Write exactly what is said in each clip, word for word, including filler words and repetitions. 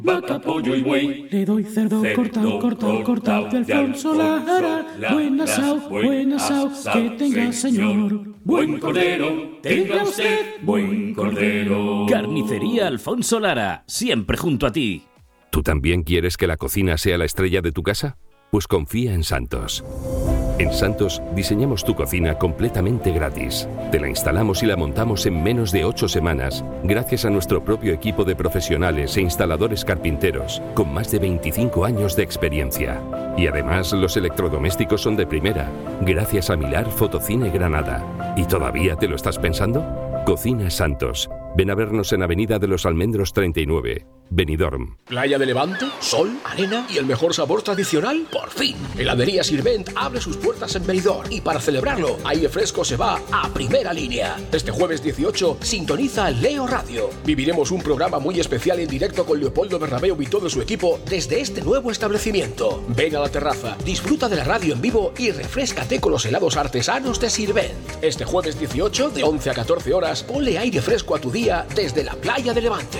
Vaca, pollo y buey. Le doy cerdo, Cerdo cortado, cortado, cortado de Alfonso Lara. Buen asao, buen asao, que tenga señor. Buen cordero, tenga usted buen cordero. Carnicería Alfonso Lara, siempre junto a ti. ¿Tú también quieres que la cocina sea la estrella de tu casa? Pues confía en Santos. En Santos diseñamos tu cocina completamente gratis. Te la instalamos y la montamos en menos de ocho semanas, gracias a nuestro propio equipo de profesionales e instaladores carpinteros, con más de veinticinco años de experiencia. Y además los electrodomésticos son de primera, gracias a Milar Fotocine Granada. ¿Y todavía te lo estás pensando? Cocina Santos. Ven a vernos en Avenida de los Almendros treinta y nueve, Benidorm. Playa de Levante, sol, arena y el mejor sabor tradicional, por fin. Heladería Sirvent abre sus puertas en Benidorm y para celebrarlo, Aire Fresco se va a primera línea. Este jueves dieciocho, sintoniza Leo Radio. Viviremos un programa muy especial en directo con Leopoldo Bernabéu y todo su equipo desde este nuevo establecimiento. Ven a la terraza, disfruta de la radio en vivo y refréscate con los helados artesanos de Sirvent. Este jueves dieciocho, de once a catorce horas, ponle aire fresco a tu día desde la playa de Levante.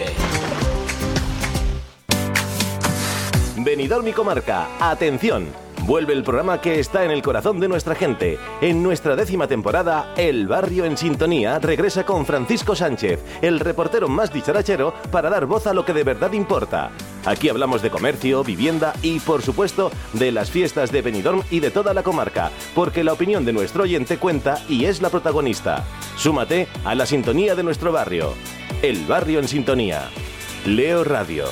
Benidorm y comarca, atención. Vuelve el programa que está en el corazón de nuestra gente. En nuestra décima temporada, El Barrio en Sintonía regresa con Francisco Sánchez, el reportero más dicharachero, para dar voz a lo que de verdad importa. Aquí hablamos de comercio, vivienda y, por supuesto, de las fiestas de Benidorm y de toda la comarca, porque la opinión de nuestro oyente cuenta y es la protagonista. Súmate a la sintonía de nuestro barrio. El Barrio en Sintonía. Leo Radio.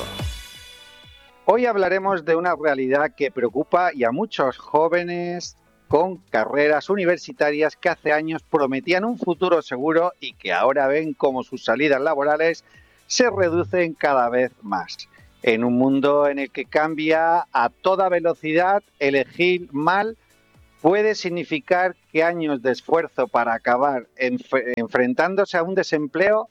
Hoy hablaremos de una realidad que preocupa y a muchos jóvenes con carreras universitarias que hace años prometían un futuro seguro y que ahora ven cómo sus salidas laborales se reducen cada vez más. En un mundo en el que cambia a toda velocidad, elegir mal puede significar que años de esfuerzo para acabar enf- enfrentándose a un desempleo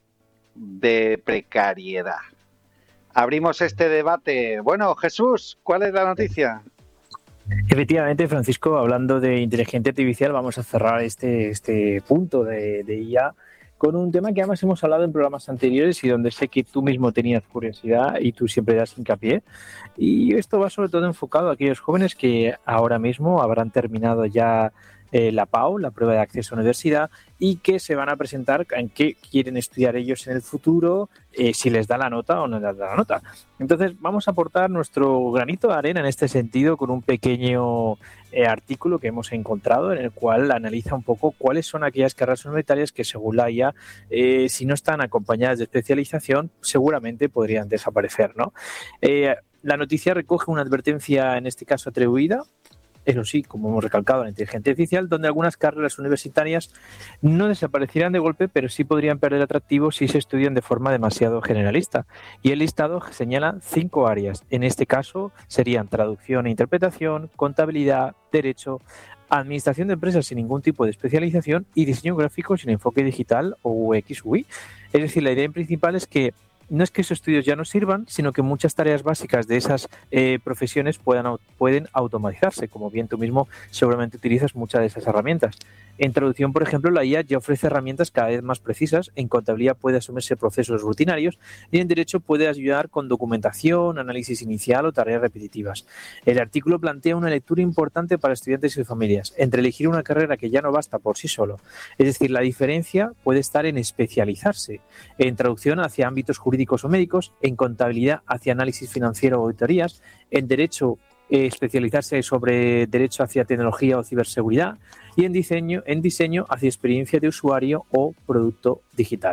de precariedad. Abrimos este debate. Bueno, Jesús, ¿cuál es la noticia? Efectivamente, Francisco, hablando de inteligencia artificial, vamos a cerrar este, este punto de, de I A con un tema que además hemos hablado en programas anteriores y donde sé que tú mismo tenías curiosidad y tú siempre das hincapié. Y esto va sobre todo enfocado a aquellos jóvenes que ahora mismo habrán terminado ya eh, la P A U, la prueba de acceso a la universidad, y que se van a presentar en qué quieren estudiar ellos en el futuro, eh, si les da la nota o no les da la nota. Entonces vamos a aportar nuestro granito de arena en este sentido con un pequeño eh, artículo que hemos encontrado en el cual analiza un poco cuáles son aquellas carreras universitarias que según la I A, eh, si no están acompañadas de especialización, seguramente podrían desaparecer, ¿no? Eh, la noticia recoge una advertencia, en este caso atribuida, eso sí, como hemos recalcado, la inteligencia artificial, donde algunas carreras universitarias no desaparecerán de golpe, pero sí podrían perder atractivo si se estudian de forma demasiado generalista. Y el listado señala cinco áreas. En este caso serían traducción e interpretación, contabilidad, derecho, administración de empresas sin ningún tipo de especialización y diseño gráfico sin enfoque digital o U X U I. Es decir, la idea principal es que no es que esos estudios ya no sirvan, sino que muchas tareas básicas de esas eh, profesiones puedan, pueden automatizarse, como bien tú mismo seguramente utilizas muchas de esas herramientas. En traducción, por ejemplo, la I A ya ofrece herramientas cada vez más precisas. En contabilidad puede asumirse procesos rutinarios y en derecho puede ayudar con documentación, análisis inicial o tareas repetitivas. El artículo plantea una lectura importante para estudiantes y familias entre elegir una carrera que ya no basta por sí solo. Es decir, la diferencia puede estar en especializarse. En traducción hacia ámbitos jurídicos o médicos, en contabilidad hacia análisis financiero o auditorías, en derecho eh, especializarse sobre derecho hacia tecnología o ciberseguridad y en diseño, en diseño hacia experiencia de usuario o producto digital.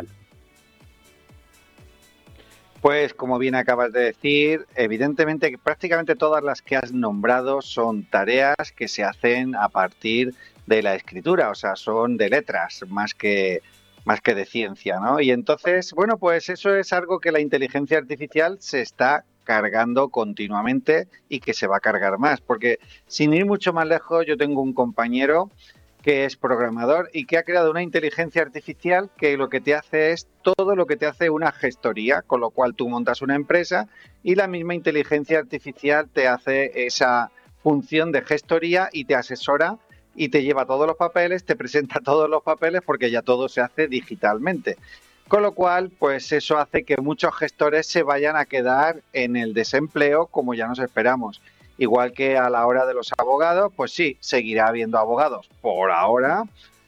Pues como bien acabas de decir, evidentemente que prácticamente todas las que has nombrado son tareas que se hacen a partir de la escritura, o sea, son de letras más que más que de ciencia, ¿no? Y entonces, bueno, pues eso es algo que la inteligencia artificial se está cargando continuamente y que se va a cargar más, porque sin ir mucho más lejos, yo tengo un compañero que es programador y que ha creado una inteligencia artificial que lo que te hace es todo lo que te hace una gestoría, con lo cual tú montas una empresa y la misma inteligencia artificial te hace esa función de gestoría y te asesora y te lleva todos los papeles, te presenta todos los papeles porque ya todo se hace digitalmente. Con lo cual, pues eso hace que muchos gestores se vayan a quedar en el desempleo como ya nos esperamos. Igual que a la hora de los abogados, pues sí, seguirá habiendo abogados por ahora,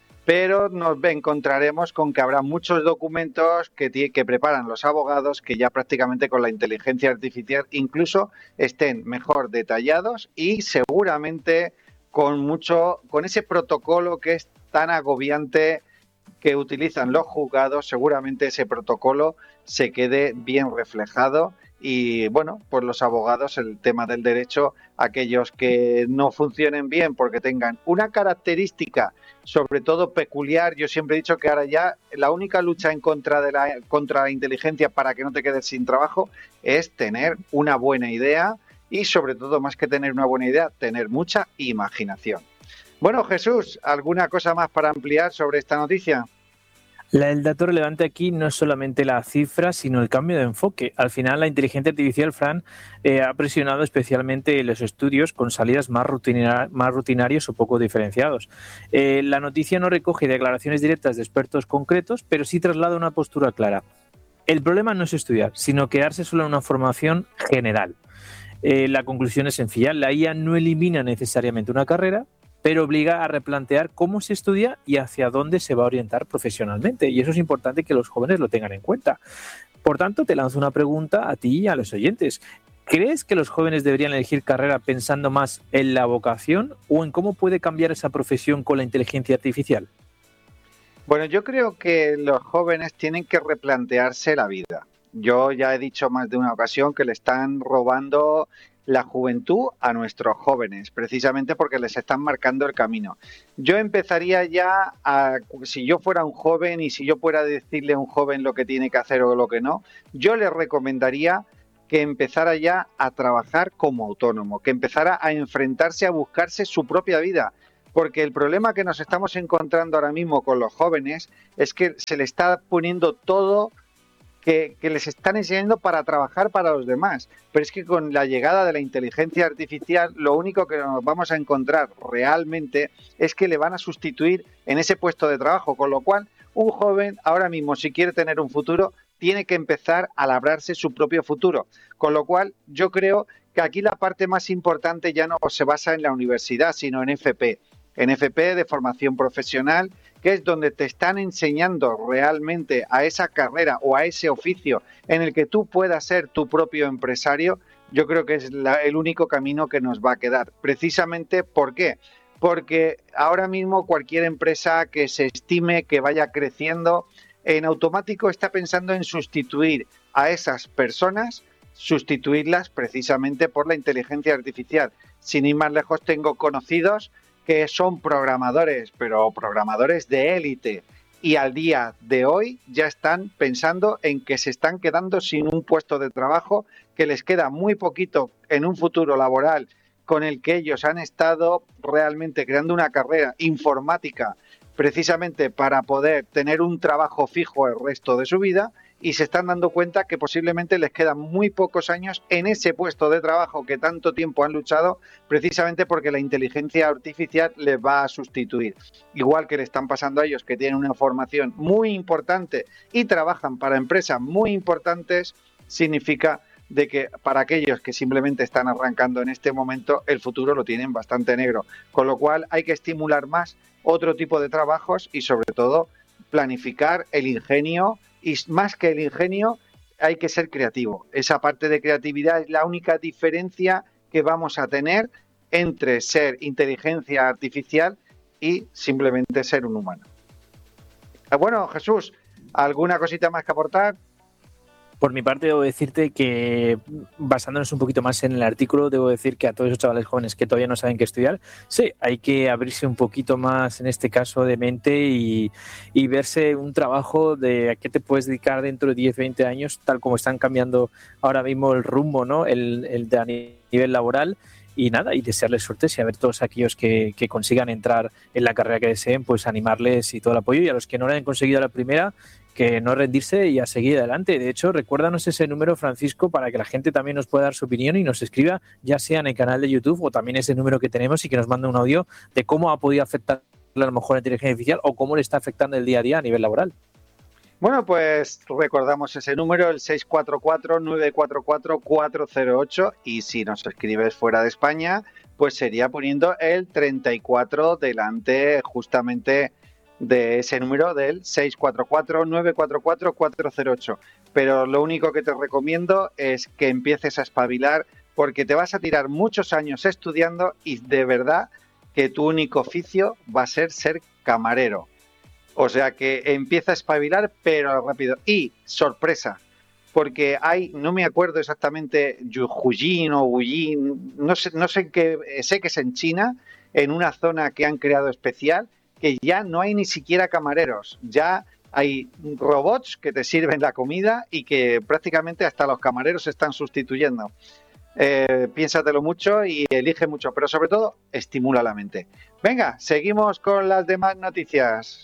pero nos encontraremos con que habrá muchos documentos que, que preparan los abogados que ya prácticamente con la inteligencia artificial incluso estén mejor detallados y seguramente con mucho, con ese protocolo que es tan agobiante que utilizan los juzgados, seguramente ese protocolo se quede bien reflejado y bueno, pues los abogados, el tema del derecho, aquellos que no funcionen bien porque tengan una característica sobre todo peculiar, yo siempre he dicho que ahora ya la única lucha en contra de la, contra la inteligencia para que no te quedes sin trabajo es tener una buena idea y sobre todo más que tener una buena idea, tener mucha imaginación. Bueno, Jesús, ¿alguna cosa más para ampliar sobre esta noticia? La, el dato relevante aquí no es solamente la cifra, sino el cambio de enfoque. Al final, la inteligencia artificial, Fran, eh, ha presionado especialmente los estudios con salidas más, rutina, más rutinarios o poco diferenciados. Eh, la noticia no recoge declaraciones directas de expertos concretos, pero sí traslada una postura clara. El problema no es estudiar, sino quedarse solo en una formación general. Eh, la conclusión es sencilla. La I A no elimina necesariamente una carrera, pero obliga a replantear cómo se estudia y hacia dónde se va a orientar profesionalmente. Y eso es importante que los jóvenes lo tengan en cuenta. Por tanto, te lanzo una pregunta a ti y a los oyentes. ¿Crees que los jóvenes deberían elegir carrera pensando más en la vocación o en cómo puede cambiar esa profesión con la inteligencia artificial? Bueno, yo creo que los jóvenes tienen que replantearse la vida. Yo ya he dicho más de una ocasión que le están robando la juventud a nuestros jóvenes, precisamente porque les están marcando el camino. Yo empezaría ya a, si yo fuera un joven y si yo fuera a decirle a un joven lo que tiene que hacer o lo que no, yo le recomendaría que empezara ya a trabajar como autónomo, que empezara a enfrentarse a buscarse su propia vida. Porque el problema que nos estamos encontrando ahora mismo con los jóvenes es que se le está poniendo todo Que, que les están enseñando para trabajar para los demás. Pero es que con la llegada de la inteligencia artificial, lo único que nos vamos a encontrar realmente es que le van a sustituir en ese puesto de trabajo, con lo cual un joven ahora mismo, si quiere tener un futuro, tiene que empezar a labrarse su propio futuro. Con lo cual yo creo que aquí la parte más importante ya no se basa en la universidad, sino en F P. En F P de formación profesional, que es donde te están enseñando realmente a esa carrera o a ese oficio en el que tú puedas ser tu propio empresario. Yo creo que es la, el único camino que nos va a quedar. Precisamente, ¿por qué? Porque ahora mismo cualquier empresa que se estime que vaya creciendo, en automático está pensando en sustituir a esas personas, sustituirlas precisamente por la inteligencia artificial. Sin ir más lejos, tengo conocidos que son programadores, pero programadores de élite, y al día de hoy ya están pensando en que se están quedando sin un puesto de trabajo, que les queda muy poquito en un futuro laboral con el que ellos han estado realmente creando una carrera informática precisamente para poder tener un trabajo fijo el resto de su vida, y se están dando cuenta que posiblemente les quedan muy pocos años en ese puesto de trabajo que tanto tiempo han luchado, precisamente porque la inteligencia artificial les va a sustituir. Igual que le están pasando a ellos que tienen una formación muy importante y trabajan para empresas muy importantes, significa de que para aquellos que simplemente están arrancando en este momento, el futuro lo tienen bastante negro. Con lo cual hay que estimular más otro tipo de trabajos y sobre todo planificar el ingenio. Y más que el ingenio, hay que ser creativo. Esa parte de creatividad es la única diferencia que vamos a tener entre ser inteligencia artificial y simplemente ser un humano. Bueno, Jesús, ¿alguna cosita más que aportar? Por mi parte, debo decirte que, basándonos un poquito más en el artículo, debo decir que a todos esos chavales jóvenes que todavía no saben qué estudiar, sí, hay que abrirse un poquito más, en este caso, de mente y, y verse un trabajo de a qué te puedes dedicar dentro de diez, veinte años, tal como están cambiando ahora mismo el rumbo, ¿no? El, el de a nivel laboral. Y nada, y desearles suerte y a ver todos aquellos que, que consigan entrar en la carrera que deseen, pues animarles y todo el apoyo. Y a los que no lo hayan conseguido la primera, que no rendirse y a seguir adelante. De hecho, recuérdanos ese número, Francisco, para que la gente también nos pueda dar su opinión y nos escriba, ya sea en el canal de YouTube o también ese número que tenemos, y que nos mande un audio de cómo ha podido afectar a lo mejor la inteligencia artificial o cómo le está afectando el día a día a nivel laboral. Bueno, pues recordamos ese número, el seis cuatro cuatro, nueve cuatro cuatro, cuatro cero ocho, y si nos escribes fuera de España, pues sería poniendo el treinta y cuatro delante justamente de ese número del seis cuatro cuatro, nueve cuatro cuatro, cuatro cero ocho. Pero lo único que te recomiendo es que empieces a espabilar, porque te vas a tirar muchos años estudiando y de verdad que tu único oficio va a ser ser camarero. O sea que empieza a espabilar, pero rápido. Y, sorpresa, porque hay, no me acuerdo exactamente, Yujujin o Wuyin, no sé, no sé qué, sé que es en China, en una zona que han creado especial, que ya no hay ni siquiera camareros, ya hay robots que te sirven la comida y que prácticamente hasta los camareros se están sustituyendo. Eh, piénsatelo mucho y elige mucho, pero sobre todo estimula la mente. Venga, seguimos con las demás noticias.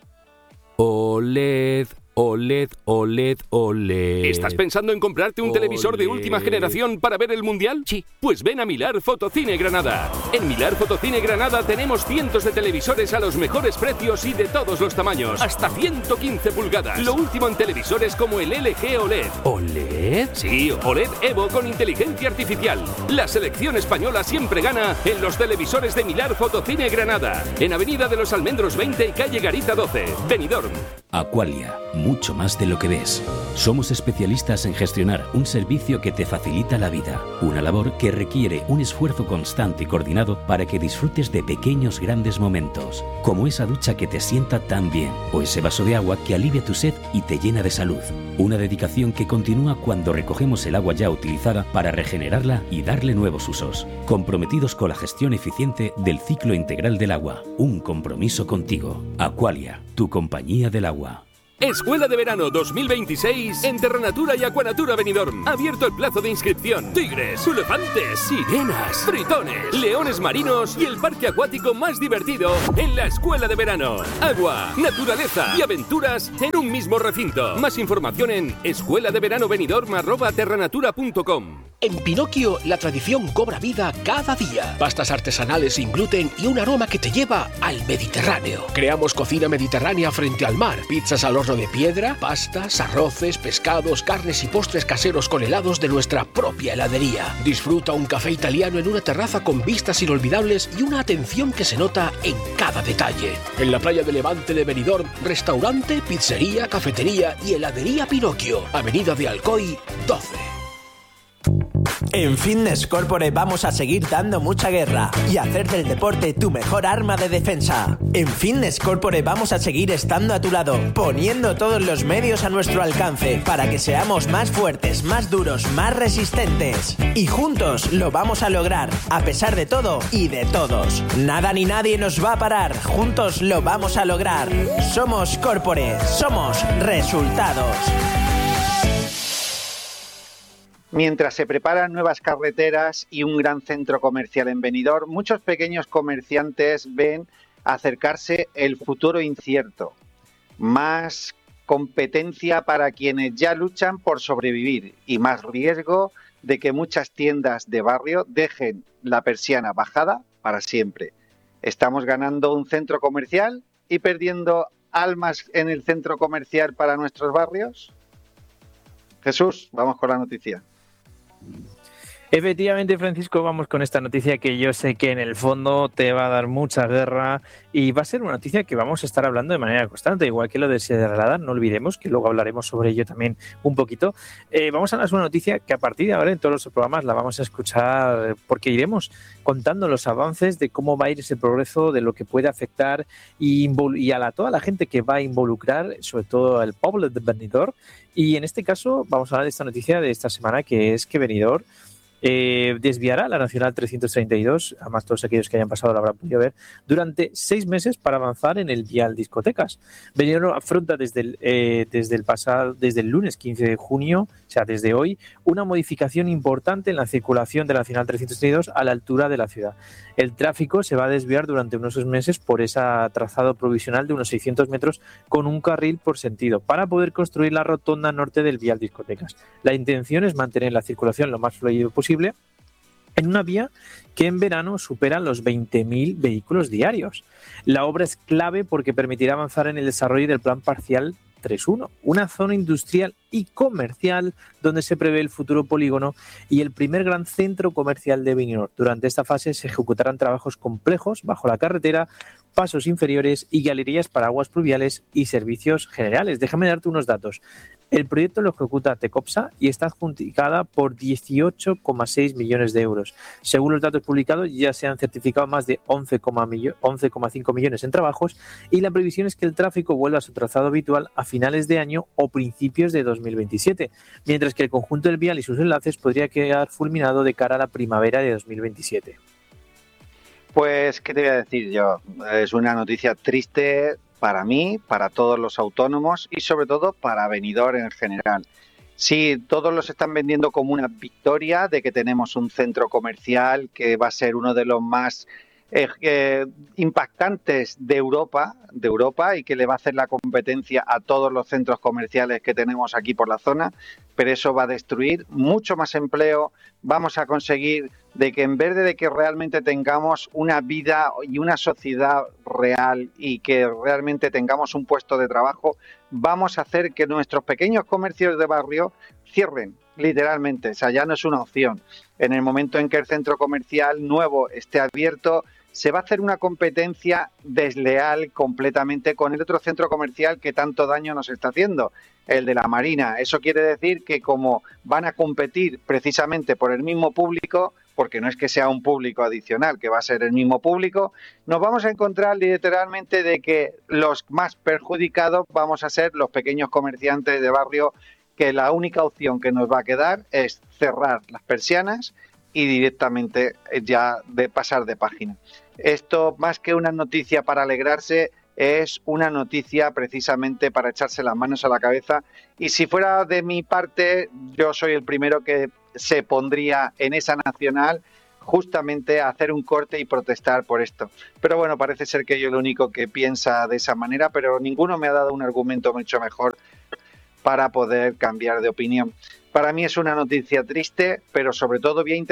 O L E D, O L E D, O L E D, O L E D. ¿Estás pensando en comprarte un O L E D. televisor de última generación para ver el Mundial? Sí. Pues ven a Milar Fotocine Granada. En Milar Fotocine Granada tenemos cientos de televisores a los mejores precios y de todos los tamaños. Hasta ciento quince pulgadas. Lo último en televisores como el L G O L E D. ¿O L E D? Sí, O L E D Evo con inteligencia artificial. La selección española siempre gana en los televisores de Milar Fotocine Granada. En Avenida de los Almendros veinte y calle Garita doce. Benidorm. Aqualia, mucho más de lo que ves. Somos especialistas en gestionar un servicio que te facilita la vida, una labor que requiere un esfuerzo constante y coordinado para que disfrutes de pequeños grandes momentos, como esa ducha que te sienta tan bien, o ese vaso de agua que alivia tu sed y te llena de salud. Una dedicación que continúa cuando recogemos el agua ya utilizada para regenerarla y darle nuevos usos, comprometidos con la gestión eficiente del ciclo integral del agua. Un compromiso contigo. Aqualia, tu compañía del agua. Escuela de Verano dos mil veintiséis en Terranatura y Acuanatura Benidorm. Abierto el plazo de inscripción. Tigres, elefantes, sirenas, tritones, leones marinos y el parque acuático más divertido en la Escuela de Verano. Agua, naturaleza y aventuras en un mismo recinto. Más información en escuela de verano benidorm arroba terranatura punto com. En Pinocchio, la tradición cobra vida cada día. Pastas artesanales sin gluten y un aroma que te lleva al Mediterráneo. Creamos cocina mediterránea frente al mar. Pizzas al horno de piedra, pastas, arroces, pescados, carnes y postres caseros con helados de nuestra propia heladería. Disfruta un café italiano en una terraza con vistas inolvidables y una atención que se nota en cada detalle. En la playa de Levante de Benidorm, restaurante, pizzería, cafetería y heladería Pinocchio. Avenida de Alcoy, doce. En Fitness Corporate vamos a seguir dando mucha guerra y hacer del deporte tu mejor arma de defensa. En Fitness Corporate vamos a seguir estando a tu lado, poniendo todos los medios a nuestro alcance para que seamos más fuertes, más duros, más resistentes. Y juntos lo vamos a lograr, a pesar de todo y de todos. Nada ni nadie nos va a parar, juntos lo vamos a lograr. Somos Corporate, somos resultados. Mientras se preparan nuevas carreteras y un gran centro comercial en Benidorm, muchos pequeños comerciantes ven acercarse el futuro incierto. Más competencia para quienes ya luchan por sobrevivir y más riesgo de que muchas tiendas de barrio dejen la persiana bajada para siempre. Estamos ganando un centro comercial y perdiendo almas en el centro comercial para nuestros barrios. Jesús, vamos con la noticia. Efectivamente, Francisco, vamos con esta noticia que yo sé que en el fondo te va a dar mucha guerra y va a ser una noticia que vamos a estar hablando de manera constante, igual que lo de Sierra Radar. No olvidemos que luego hablaremos sobre ello también un poquito. Eh, vamos a hablar de una noticia que a partir de ahora en todos los programas la vamos a escuchar porque iremos contando los avances de cómo va a ir ese progreso, de lo que puede afectar y, y a la, toda la gente que va a involucrar, sobre todo al pueblo de Benidorm. Y en este caso vamos a hablar de esta noticia de esta semana, que es que Benidorm Eh, desviará la Nacional trescientos treinta y dos, además todos aquellos que hayan pasado la habrán podido ver, durante seis meses para avanzar en el vial discotecas. Benidorm afronta desde el, eh, desde el pasado, desde el lunes quince de junio, o sea, desde hoy, una modificación importante en la circulación de la Nacional trescientos treinta y dos a la altura de la ciudad. El tráfico se va a desviar durante unos meses por ese trazado provisional de unos seiscientos metros con un carril por sentido para poder construir la rotonda norte del vial discotecas. La intención es mantener la circulación lo más fluido posible en una vía que en verano supera los veinte mil vehículos diarios. La obra es clave porque permitirá avanzar en el desarrollo del plan parcial tres uno, una zona industrial y comercial donde se prevé el futuro polígono y el primer gran centro comercial de Benidorm. Durante esta fase se ejecutarán trabajos complejos bajo la carretera, pasos inferiores y galerías para aguas pluviales y servicios generales. Déjame darte unos datos. El proyecto lo ejecuta Tecopsa y está adjudicada por dieciocho coma seis millones de euros. Según los datos publicados, ya se han certificado más de once coma cinco millones en trabajos y la previsión es que el tráfico vuelva a su trazado habitual a finales de año o principios de dos mil veintisiete, mientras que el conjunto del vial y sus enlaces podría quedar fulminado de cara a la primavera de dos mil veintisiete. Pues, ¿qué te voy a decir yo? Es una noticia triste para mí, para todos los autónomos y sobre todo para Benidorm en general. Sí, todos los están vendiendo como una victoria de que tenemos un centro comercial que va a ser uno de los más eh, eh, impactantes de Europa, de Europa y que le va a hacer la competencia a todos los centros comerciales que tenemos aquí por la zona, pero eso va a destruir mucho más empleo. Vamos a conseguir de que en vez de que realmente tengamos una vida y una sociedad real y que realmente tengamos un puesto de trabajo, vamos a hacer que nuestros pequeños comercios de barrio cierren, literalmente. O sea, ya no es una opción. En el momento en que el centro comercial nuevo esté abierto, se va a hacer una competencia desleal completamente con el otro centro comercial que tanto daño nos está haciendo, el de la Marina. Eso quiere decir que como van a competir precisamente por el mismo público, porque no es que sea un público adicional, que va a ser el mismo público, nos vamos a encontrar literalmente de que los más perjudicados vamos a ser los pequeños comerciantes de barrio, que la única opción que nos va a quedar es cerrar las persianas y directamente ya de pasar de página. Esto, más que una noticia para alegrarse, es una noticia precisamente para echarse las manos a la cabeza, y si fuera de mi parte, yo soy el primero que se pondría en esa nacional justamente a hacer un corte y protestar por esto. Pero bueno, parece ser que yo lo único que piensa de esa manera, pero ninguno me ha dado un argumento mucho mejor para poder cambiar de opinión. Para mí es una noticia triste, pero sobre todo bien